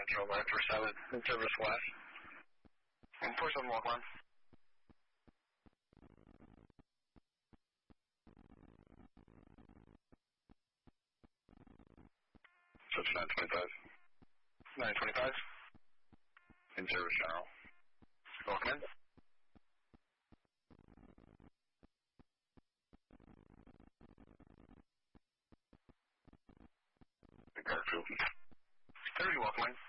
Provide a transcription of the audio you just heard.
Metro by 47 in service west. And 47 walk line. Switch 925. 925. In service general. Welcome in. Garfield. 30, welcome in.